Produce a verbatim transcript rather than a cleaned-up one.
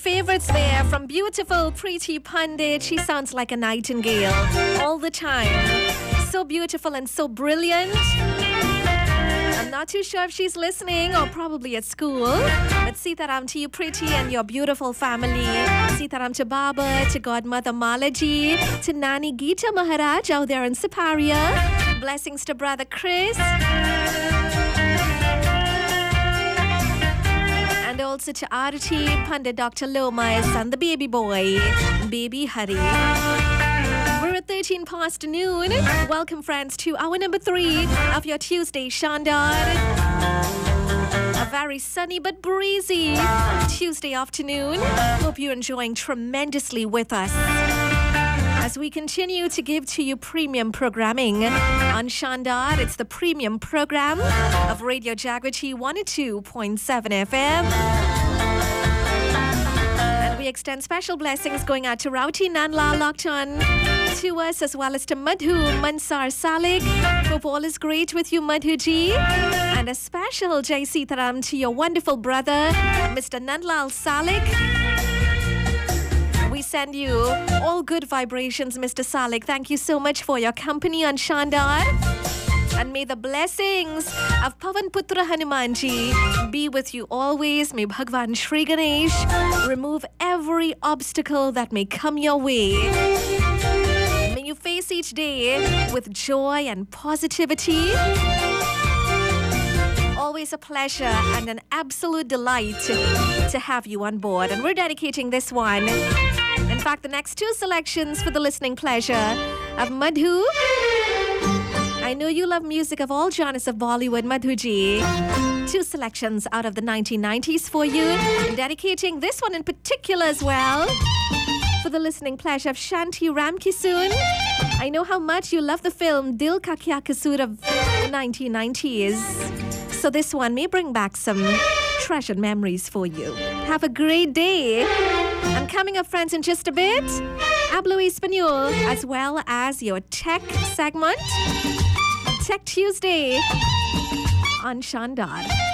Favorites there from beautiful Preeti Pandit. She sounds like a nightingale all the time. So beautiful and so brilliant. I'm not too sure if she's listening or probably at school. But Sitaram to you, Preeti, and your beautiful family. Sitaram to Baba, to Godmother Malaji, to Nani Geeta Maharaj out there in Siparia. Blessings to Brother Chris. And also to Arati, Pandit Doctor Loma, his son, the baby boy, baby Hari. We're at thirteen past noon. Welcome, friends, to hour number three of your Tuesday Shandar. A very sunny but breezy Tuesday afternoon. Hope you're enjoying tremendously with us as we continue to give to you premium programming on Shandar. It's the premium program of Radio Jagriti one oh two point seven F M. And we extend special blessings going out to Rauti Nanla locked on to us, as well as to Madhu Mansar Salik. Hope all is great with you, Madhuji. And a special Jai Sitaram to your wonderful brother, Mister Nandlal Salik. We send you all good vibrations, Mister Salik. Thank you so much for your company on Shandar. And may the blessings of Pavan Putra Hanumanji be with you always. May Bhagwan Shri Ganesh remove every obstacle that may come your way. May you face each day with joy and positivity. Always a pleasure and an absolute delight to have you on board. And we're dedicating this one. In fact, the next two selections for the listening pleasure of Madhu. I know you love music of all genres of Bollywood, Madhuji. Two selections out of the nineteen nineties for you. And dedicating this one in particular as well for the listening pleasure of Shanti Ramkisoon. I know how much you love the film Dil Ka Kya Kasoor of the nineteen nineties. So this one may bring back some treasured memories for you. Have a great day. And coming up, friends, in just a bit, Hablo Espanol, as well as your tech segment, Tech Tuesday on Shandar.